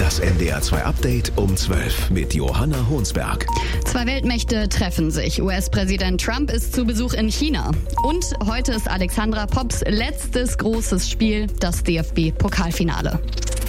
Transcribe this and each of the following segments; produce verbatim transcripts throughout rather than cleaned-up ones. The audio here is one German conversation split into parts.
Das N D R zwei Update um zwölf mit Johanna Honsberg. Zwei Weltmächte treffen sich. U S-Präsident Trump ist zu Besuch in China. Und heute ist Alexandra Popps letztes großes Spiel, das D F B-Pokalfinale.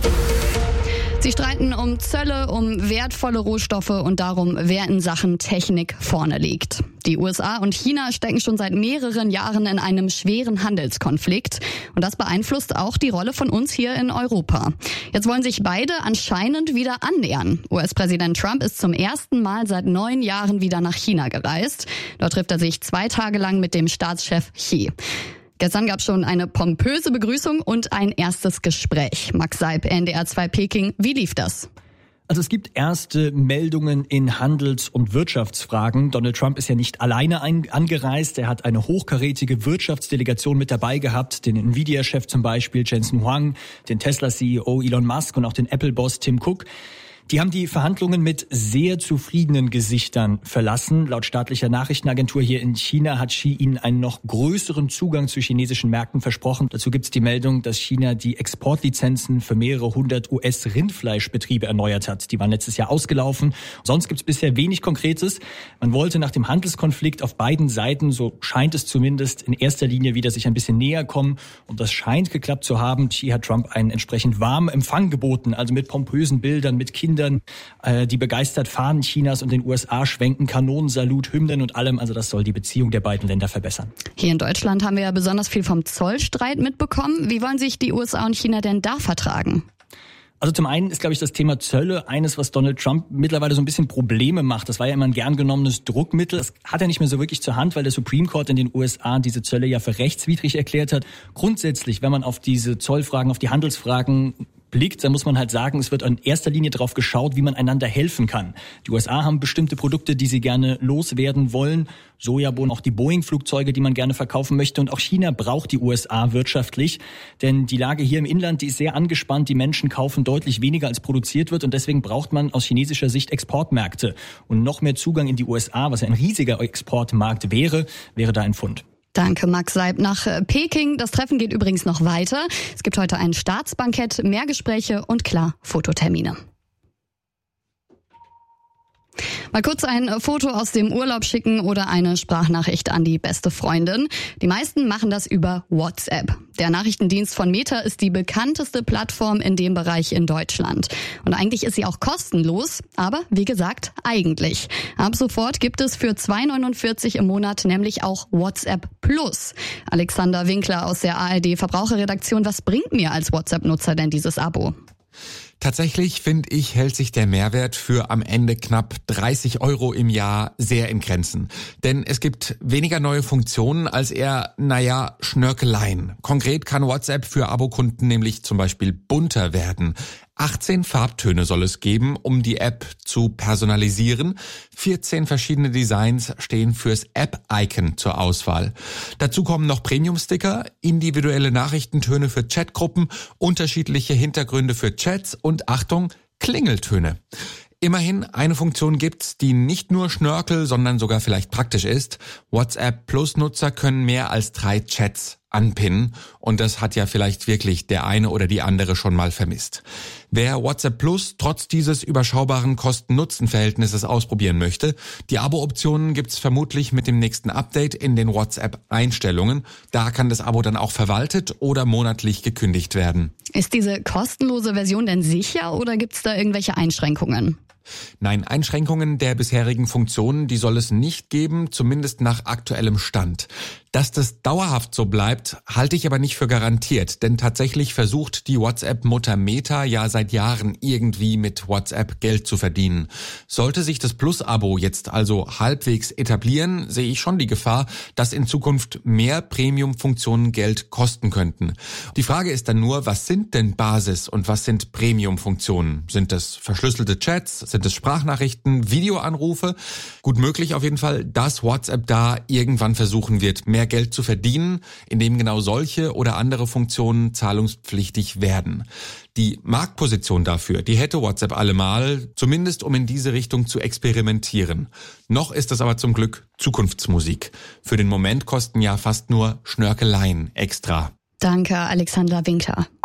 Sie streiten um Zölle, um wertvolle Rohstoffe und darum, wer in Sachen Technik vorne liegt. Die U S A und China stecken schon seit mehreren Jahren in einem schweren Handelskonflikt. Und das beeinflusst auch die Rolle von uns hier in Europa. Jetzt wollen sich beide anscheinend wieder annähern. U S-Präsident Trump ist zum ersten Mal seit neun Jahren wieder nach China gereist. Dort trifft er sich zwei Tage lang mit dem Staatschef Xi. Gestern gab es schon eine pompöse Begrüßung und ein erstes Gespräch. Max Seib, N D R zwei Peking. Wie lief das? Also es gibt erste Meldungen in Handels- und Wirtschaftsfragen. Donald Trump ist ja nicht alleine ein, angereist. Er hat eine hochkarätige Wirtschaftsdelegation mit dabei gehabt. Den Nvidia-Chef zum Beispiel, Jensen Huang, den Tesla-C E O Elon Musk und auch den Apple-Boss Tim Cook. Die haben die Verhandlungen mit sehr zufriedenen Gesichtern verlassen. Laut staatlicher Nachrichtenagentur hier in China hat Xi ihnen einen noch größeren Zugang zu chinesischen Märkten versprochen. Dazu gibt es die Meldung, dass China die Exportlizenzen für mehrere hundert U S-Rindfleischbetriebe erneuert hat. Die waren letztes Jahr ausgelaufen. Sonst gibt es bisher wenig Konkretes. Man wollte nach dem Handelskonflikt auf beiden Seiten, so scheint es zumindest, in erster Linie wieder sich ein bisschen näher kommen. Und das scheint geklappt zu haben. Xi hat Trump einen entsprechend warmen Empfang geboten, also mit pompösen Bildern, mit Kindern, die begeistert Fahnen Chinas und den U S A schwenken, Kanonensalut, Hymnen und allem. Also das soll die Beziehung der beiden Länder verbessern. Hier in Deutschland haben wir ja besonders viel vom Zollstreit mitbekommen. Wie wollen sich die U S A und China denn da vertragen? Also zum einen ist, glaube ich, das Thema Zölle eines, was Donald Trump mittlerweile so ein bisschen Probleme macht. Das war ja immer ein gern genommenes Druckmittel. Das hat er nicht mehr so wirklich zur Hand, weil der Supreme Court in den U S A diese Zölle ja für rechtswidrig erklärt hat. Grundsätzlich, wenn man auf diese Zollfragen, auf die Handelsfragen blickt, dann muss man halt sagen, es wird in erster Linie darauf geschaut, wie man einander helfen kann. Die U S A haben bestimmte Produkte, die sie gerne loswerden wollen. Sojabohnen, auch die Boeing-Flugzeuge, die man gerne verkaufen möchte. Und auch China braucht die U S A wirtschaftlich. Denn die Lage hier im Inland, die ist sehr angespannt. Die Menschen kaufen deutlich weniger, als produziert wird. Und deswegen braucht man aus chinesischer Sicht Exportmärkte. Und noch mehr Zugang in die U S A, was ja ein riesiger Exportmarkt wäre, wäre da ein Pfund. Danke, Max Seib. Nach Peking. Das Treffen geht übrigens noch weiter. Es gibt heute ein Staatsbankett, mehr Gespräche und klar, Fototermine. Mal kurz ein Foto aus dem Urlaub schicken oder eine Sprachnachricht an die beste Freundin. Die meisten machen das über WhatsApp. Der Nachrichtendienst von Meta ist die bekannteste Plattform in dem Bereich in Deutschland. Und eigentlich ist sie auch kostenlos, aber wie gesagt, eigentlich. Ab sofort gibt es für zwei Euro neunundvierzig im Monat nämlich auch WhatsApp Plus. Alexander Winkler aus der A R D Verbraucherredaktion, was bringt mir als WhatsApp-Nutzer denn dieses Abo? Tatsächlich, finde ich, hält sich der Mehrwert für am Ende knapp dreißig Euro im Jahr sehr in Grenzen. Denn es gibt weniger neue Funktionen als eher, naja, Schnörkeleien. Konkret kann WhatsApp für Abokunden nämlich zum Beispiel bunter werden. achtzehn Farbtöne soll es geben, um die App zu personalisieren. vierzehn verschiedene Designs stehen fürs App-Icon zur Auswahl. Dazu kommen noch Premium-Sticker, individuelle Nachrichtentöne für Chatgruppen, unterschiedliche Hintergründe für Chats und Achtung, Klingeltöne. Immerhin, eine Funktion gibt's, die nicht nur Schnörkel, sondern sogar vielleicht praktisch ist. WhatsApp Plus-Nutzer können mehr als drei Chats anpinnen und das hat ja vielleicht wirklich der eine oder die andere schon mal vermisst. Wer WhatsApp Plus trotz dieses überschaubaren Kosten-Nutzen-Verhältnisses ausprobieren möchte, die Abo-Optionen gibt's vermutlich mit dem nächsten Update in den WhatsApp-Einstellungen. Da kann das Abo dann auch verwaltet oder monatlich gekündigt werden. Ist diese kostenlose Version denn sicher oder gibt's da irgendwelche Einschränkungen? Nein, Einschränkungen der bisherigen Funktionen, die soll es nicht geben, zumindest nach aktuellem Stand. Dass das dauerhaft so bleibt, halte ich aber nicht für garantiert, denn tatsächlich versucht die WhatsApp-Mutter Meta ja seit Jahren irgendwie mit WhatsApp Geld zu verdienen. Sollte sich das Plus-Abo jetzt also halbwegs etablieren, sehe ich schon die Gefahr, dass in Zukunft mehr Premium-Funktionen Geld kosten könnten. Die Frage ist dann nur, was sind denn Basis- und was sind Premium-Funktionen? Sind das verschlüsselte Chats? Sind es Sprachnachrichten, Videoanrufe? Gut möglich auf jeden Fall, dass WhatsApp da irgendwann versuchen wird, mehr Geld zu verdienen, indem genau solche oder andere Funktionen zahlungspflichtig werden. Die Marktposition dafür, die hätte WhatsApp allemal, zumindest um in diese Richtung zu experimentieren. Noch ist es aber zum Glück Zukunftsmusik. Für den Moment kosten ja fast nur Schnörkeleien extra. Danke, Alexander Winkler.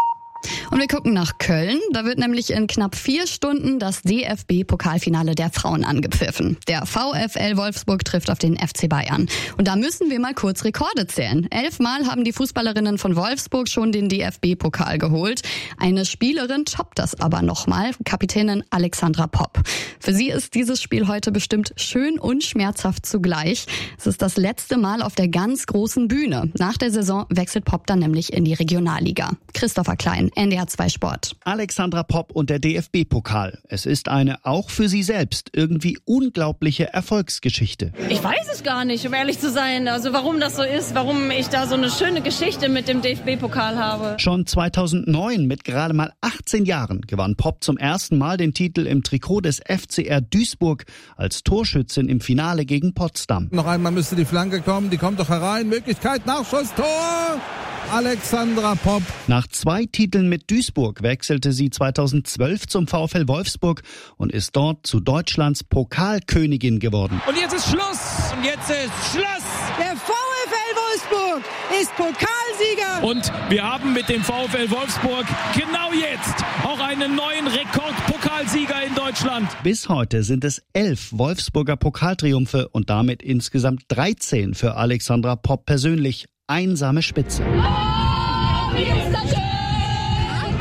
Und wir gucken nach Köln. Da wird nämlich in knapp vier Stunden das D F B-Pokalfinale der Frauen angepfiffen. Der VfL Wolfsburg trifft auf den F C Bayern. Und da müssen wir mal kurz Rekorde zählen. Elfmal haben die Fußballerinnen von Wolfsburg schon den D F B-Pokal geholt. Eine Spielerin toppt das aber nochmal, Kapitänin Alexandra Popp. Für sie ist dieses Spiel heute bestimmt schön und schmerzhaft zugleich. Es ist das letzte Mal auf der ganz großen Bühne. Nach der Saison wechselt Popp dann nämlich in die Regionalliga. Christopher Klein, N D R zwei Sport. Alexandra Popp und der D F B-Pokal. Es ist eine, auch für sie selbst, irgendwie unglaubliche Erfolgsgeschichte. Ich weiß es gar nicht, um ehrlich zu sein. Also warum das so ist, warum ich da so eine schöne Geschichte mit dem D F B-Pokal habe. Schon zweitausendneun, mit gerade mal achtzehn Jahren, gewann Popp zum ersten Mal den Titel im Trikot des F C R Duisburg als Torschützin im Finale gegen Potsdam. Noch einmal müsste die Flanke kommen, die kommt doch herein. Möglichkeit, Nachschuss, Tor! Alexandra Popp. Nach zwei Titeln mit Duisburg wechselte sie zweitausendzwölf zum VfL Wolfsburg und ist dort zu Deutschlands Pokalkönigin geworden. Und jetzt ist Schluss! Und jetzt ist Schluss! Der VfL Wolfsburg ist Pokalsieger! Und wir haben mit dem VfL Wolfsburg genau jetzt auch einen neuen Rekordpokalsieger in Deutschland. Bis heute sind es elf Wolfsburger Pokaltriumphe und damit insgesamt dreizehn für Alexandra Popp persönlich. Einsame Spitze. Oh, wie ist das schön!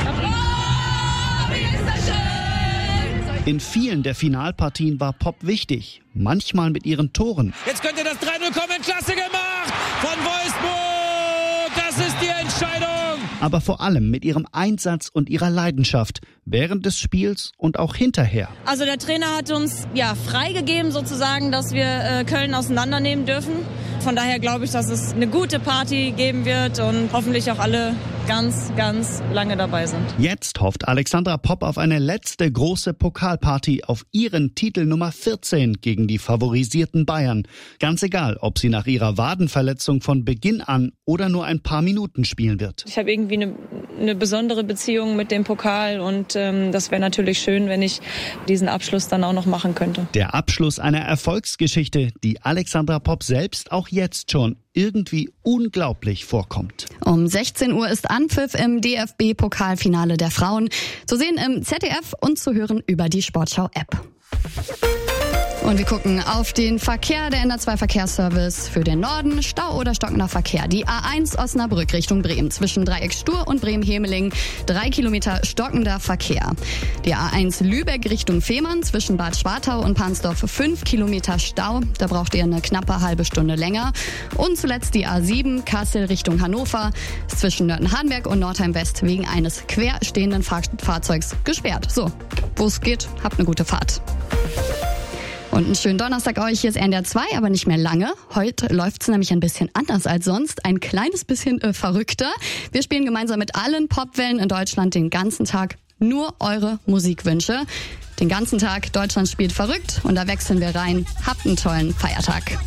Oh, wie ist das schön! In vielen der Finalpartien war Popp wichtig, manchmal mit ihren Toren. Jetzt könnte das drei null kommen, klasse gemacht von Wolfsburg! Das ist die Entscheidung! Aber vor allem mit ihrem Einsatz und ihrer Leidenschaft während des Spiels und auch hinterher. Also der Trainer hat uns ja freigegeben sozusagen, dass wir äh, Köln auseinandernehmen dürfen. Von daher glaube ich, dass es eine gute Party geben wird und hoffentlich auch alle ganz, ganz lange dabei sind. Jetzt hofft Alexandra Popp auf eine letzte große Pokalparty auf ihren Titel Nummer vierzehn gegen die favorisierten Bayern. Ganz egal, ob sie nach ihrer Wadenverletzung von Beginn an oder nur ein paar Minuten spielen wird. Ich habe irgendwie eine, eine besondere Beziehung mit dem Pokal und ähm, das wäre natürlich schön, wenn ich diesen Abschluss dann auch noch machen könnte. Der Abschluss einer Erfolgsgeschichte, die Alexandra Popp selbst auch jetzt schon irgendwie unglaublich vorkommt. Um sechzehn Uhr ist Anpfiff im D F B-Pokalfinale der Frauen. Zu sehen im Z D F und zu hören über die Sportschau-App. Und wir gucken auf den Verkehr, der N R zwei Verkehrsservice für den Norden. Stau oder stockender Verkehr. Die A eins Osnabrück Richtung Bremen zwischen Dreieck Stur und Bremen-Hemeling. Drei Kilometer stockender Verkehr. Die A eins Lübeck Richtung Fehmarn zwischen Bad Schwartau und Pansdorf. Fünf Kilometer Stau. Da braucht ihr eine knappe halbe Stunde länger. Und zuletzt die A sieben Kassel Richtung Hannover. Zwischen Nörten-Hardenberg und Nordheim-West wegen eines querstehenden Fahr- Fahrzeugs gesperrt. So, wo es geht, habt eine gute Fahrt. Und einen schönen Donnerstag euch, hier ist N D R zwei, aber nicht mehr lange. Heute läuft's nämlich ein bisschen anders als sonst, ein kleines bisschen äh, verrückter. Wir spielen gemeinsam mit allen Popwellen in Deutschland den ganzen Tag nur eure Musikwünsche. Den ganzen Tag Deutschland spielt verrückt und da wechseln wir rein. Habt einen tollen Feiertag.